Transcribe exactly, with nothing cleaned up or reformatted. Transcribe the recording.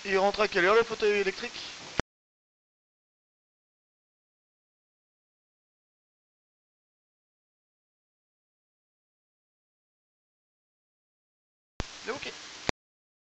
Il rentre à quelle heure le fauteuil électrique? Ok.